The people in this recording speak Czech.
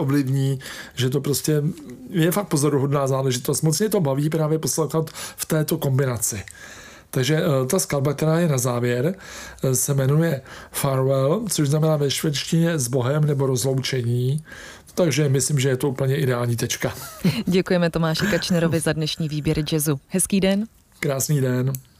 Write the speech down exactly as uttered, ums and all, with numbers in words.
ovlivní, že to prostě je fakt pozoruhodná záležitost. Moc mě to baví právě poslouchat v této kombinaci. Takže ta skladba, která je na závěr, se jmenuje Farewell, což znamená ve švédštině s Bohem nebo rozloučení. Takže myslím, že je to úplně ideální tečka. Děkujeme Tomáši Kačnerovi za dnešní výběr jazzu. Hezký den. Krásný den.